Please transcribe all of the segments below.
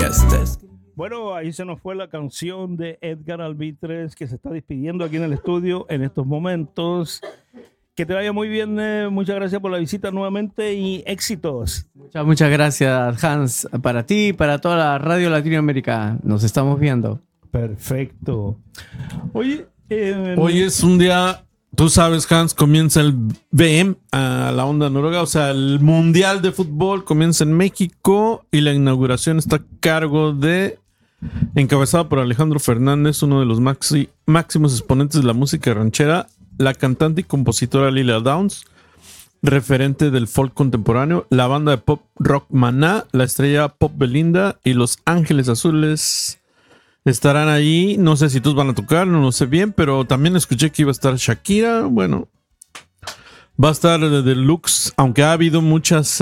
Podcast. Bueno, ahí se nos fue la canción de Edgar Albitres, que se está despidiendo aquí en el estudio en estos momentos. Que te vaya muy bien, muchas gracias por la visita nuevamente y éxitos. Muchas gracias, Hans, para ti y para toda la Radio Latinoamérica. Nos estamos viendo. Perfecto. Oye, hoy es un día, tú sabes, Hans, comienza el VM a la onda noruega, o sea, el Mundial de Fútbol comienza en México y la inauguración está a cargo encabezada por Alejandro Fernández, uno de los máximos exponentes de la música ranchera, la cantante y compositora Lila Downs, referente del folk contemporáneo, la banda de pop rock Maná, la estrella pop Belinda y Los Ángeles Azules estarán allí. No sé si todos van a tocar, no lo sé bien, pero también escuché que iba a estar Shakira. Bueno, va a estar Deluxe, aunque ha habido muchas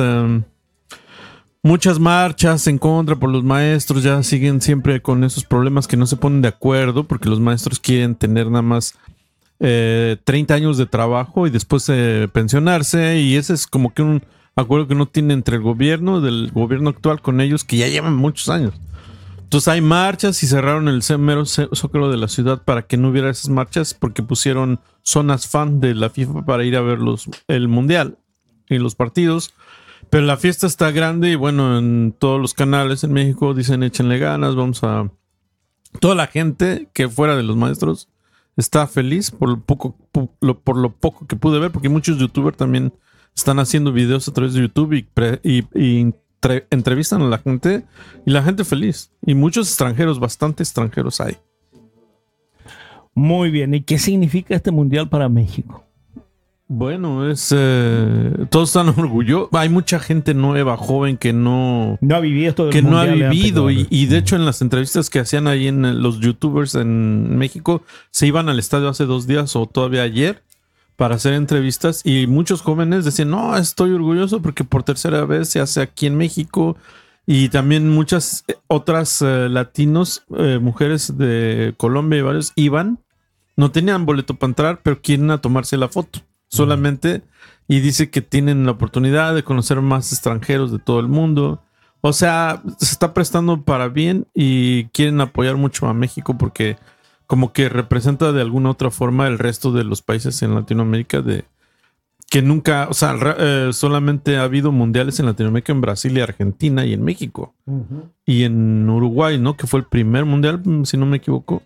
marchas en contra por los maestros. Ya siguen siempre con esos problemas que no se ponen de acuerdo, porque los maestros quieren tener nada más 30 años de trabajo y después pensionarse, y ese es como que un acuerdo que no tiene entre el gobierno del gobierno actual con ellos, que ya llevan muchos años. Entonces hay marchas y cerraron el mero zócalo de la ciudad para que no hubiera esas marchas, porque pusieron zonas fan de la FIFA para ir a ver el mundial y los partidos. Pero la fiesta está grande y bueno, en todos los canales en México dicen échenle ganas, toda la gente que fuera de los maestros está feliz por lo poco que pude ver, porque muchos youtubers también están haciendo videos a través de YouTube y entrevistan a la gente, y la gente feliz. Y muchos extranjeros, bastante extranjeros hay. Muy bien. ¿Y qué significa este mundial para México? Bueno, todos están orgullosos. Hay mucha gente nueva, joven, que no ha vivido esto del que no ha mundial vivido. Y de hecho, en las entrevistas que hacían ahí en los youtubers en México, se iban al estadio hace 2 días o todavía ayer para hacer entrevistas. Y muchos jóvenes decían, no, estoy orgulloso porque por tercera vez se hace aquí en México. Y también muchas otras latinos, mujeres de Colombia y varios, iban. No tenían boleto para entrar, pero quieren a tomarse la foto solamente, y dice que tienen la oportunidad de conocer más extranjeros de todo el mundo. O sea, se está prestando para bien y quieren apoyar mucho a México porque como que representa de alguna otra forma el resto de los países en Latinoamérica, de que nunca, o sea, solamente ha habido mundiales en Latinoamérica, en Brasil y Argentina y en México. Uh-huh. Y en Uruguay, ¿no? Que fue el primer mundial, si no me equivoco.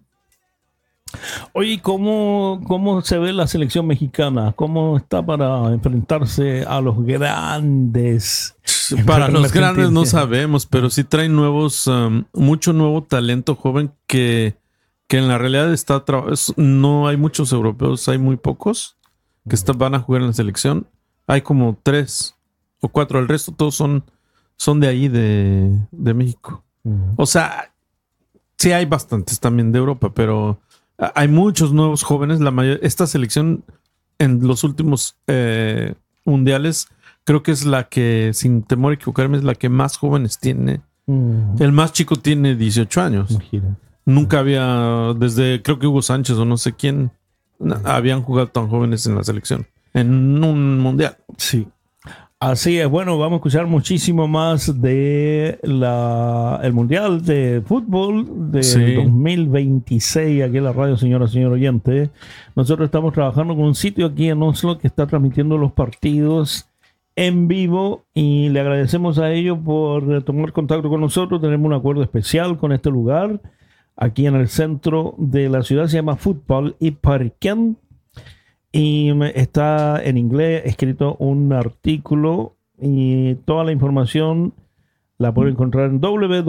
Oye, ¿cómo se ve la selección mexicana? ¿Cómo está para enfrentarse a los grandes? Para los grandes no sabemos, pero sí traen mucho nuevo talento joven que en la realidad no hay muchos europeos, hay muy pocos que van a jugar en la selección. Hay como 3 o 4, el resto todos son de ahí de México. Uh-huh. O sea, sí hay bastantes también de Europa, pero hay muchos nuevos jóvenes. Esta selección en los últimos mundiales creo que es la que, sin temor a equivocarme, es la que más jóvenes tiene. El más chico tiene 18 años. Imagina. Nunca había, desde creo que Hugo Sánchez o no sé quién, habían jugado tan jóvenes en la selección en un mundial. Sí. Así es, bueno, vamos a escuchar muchísimo más de el Mundial de Fútbol de 2026 aquí en la radio, señor oyente. Nosotros estamos trabajando con un sitio aquí en Oslo que está transmitiendo los partidos en vivo y le agradecemos a ellos por tomar contacto con nosotros. Tenemos un acuerdo especial con este lugar aquí en el centro de la ciudad, se llama Fútbol y Parken. Y está en inglés escrito un artículo y toda la información la pueden encontrar en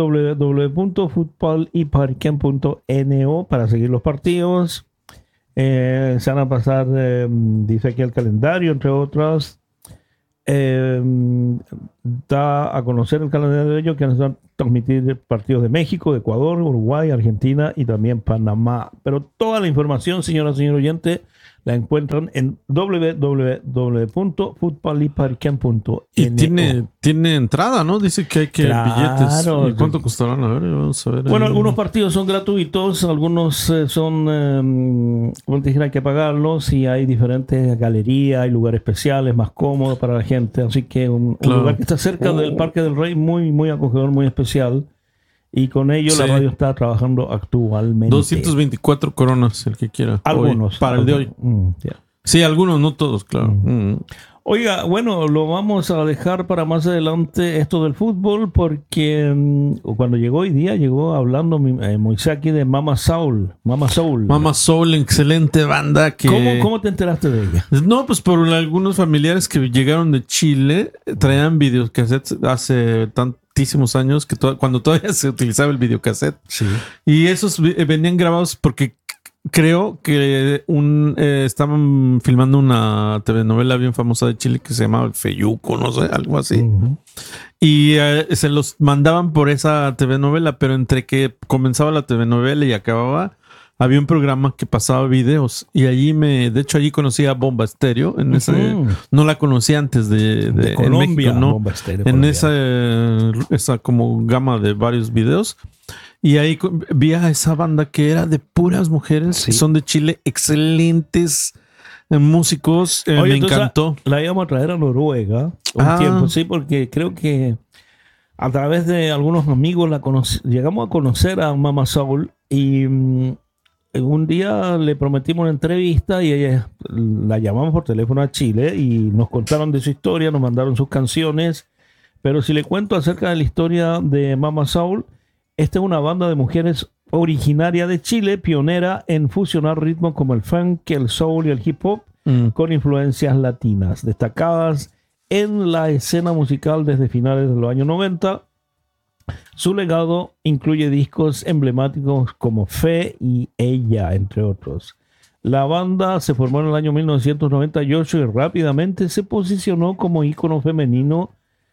www.futbolyparken.no para seguir los partidos. Se van a pasar, dice aquí el calendario, entre otras. Da a conocer el calendario de ellos que van a transmitir partidos de México, de Ecuador, Uruguay, Argentina y también Panamá. Pero toda la información, señor oyente, la encuentran en www.futbolyparken.no. Y tiene entrada, ¿no? Dice que hay billetes. ¿Y cuánto costarán? A ver, vamos a ver. Bueno, algunos partidos son gratuitos, algunos son, como te dije, hay que pagarlos, y hay diferentes galerías, hay lugares especiales, más cómodos para la gente. Así que un lugar que está cerca del Parque del Rey, muy, muy acogedor, muy especial. Y con ello la radio está trabajando actualmente. 224 coronas, el que quiera. Algunos. Hoy, para el de hoy. Sí, algunos, no todos, claro. Oiga, bueno, lo vamos a dejar para más adelante esto del fútbol porque cuando llegó hoy día, llegó hablando Moisés aquí de Mama Soul. Mama Soul, excelente banda. ¿Cómo te enteraste de ella? No, pues por algunos familiares que llegaron de Chile, traían videocassettes hace tantísimos años, que cuando todavía se utilizaba el videocassette. Sí. Y esos venían grabados porque creo que estaban filmando una telenovela bien famosa de Chile que se llamaba El Feyuco, no sé, algo así. Y se los mandaban por esa telenovela, pero entre que comenzaba la telenovela y acababa, había un programa que pasaba videos. Y de hecho, allí conocí a Bomba Estéreo. No la conocí antes de Colombia, en México, ¿no? Bomba Estéreo, en esa como gama de varios videos. Y ahí vi a esa banda que era de puras mujeres, que son de Chile, excelentes músicos. Me encantó. La íbamos a traer a Noruega un tiempo, sí, porque creo que a través de algunos amigos llegamos a conocer a Mama Soul y un día le prometimos una entrevista y ella la llamamos por teléfono a Chile y nos contaron de su historia, nos mandaron sus canciones. Pero si le cuento acerca de la historia de Mama Soul, esta es una banda de mujeres originaria de Chile, pionera en fusionar ritmos como el funk, el soul y el hip hop con influencias latinas, destacadas en la escena musical desde finales de los años 90. Su legado incluye discos emblemáticos como Fe y Ella, entre otros. La banda se formó en el año 1998 y rápidamente se posicionó como ícono femenino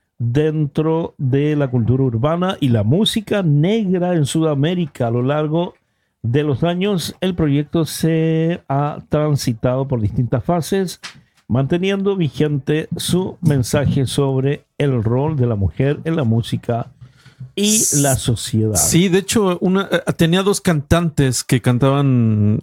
dentro de la cultura urbana y la música negra en Sudamérica. A lo largo de los años, el proyecto se ha transitado por distintas fases, manteniendo vigente su mensaje sobre el rol de la mujer en la música y la sociedad. Sí, de hecho, tenía dos cantantes que cantaban,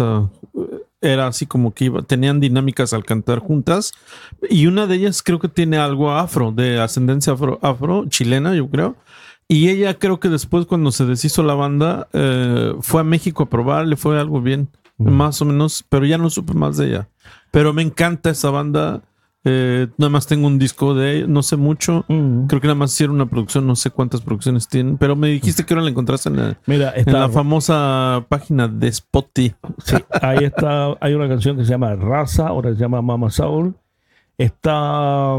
era así como que tenían dinámicas al cantar juntas, y una de ellas creo que tiene algo afro, de ascendencia afro chilena, yo creo. Y ella creo que después, cuando se deshizo la banda, fue a México a probar, le fue algo bien, más o menos, pero ya no supe más de ella. Pero me encanta esa banda. Nada más tengo un disco de ella, no sé mucho. Creo que nada más hicieron una producción, no sé cuántas producciones tienen, pero me dijiste que ahora la encontraste en la famosa página de Spotify. Sí, ahí está. Hay una canción que se llama Raza, ahora se llama Mama Soul. Está,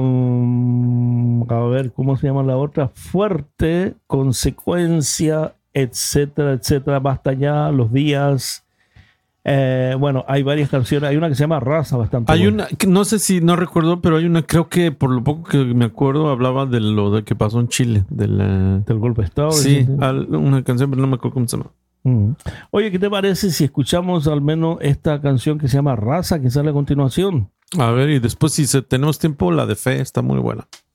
a ver, ¿cómo se llama la otra? Fuerte, Consecuencia, etcétera, etcétera. Basta ya, Los Días. Bueno, hay varias canciones. Hay una que se llama Raza, bastante hay buena. Una, no sé si no recuerdo, pero hay una, creo que por lo poco que me acuerdo, hablaba de lo de que pasó en Chile, del golpe de Estado. Sí, una canción, pero no me acuerdo cómo se llama. Oye, ¿qué te parece si escuchamos al menos esta canción que se llama Raza, que sale a continuación? A ver, y después, si tenemos tiempo, la de Fe está muy buena.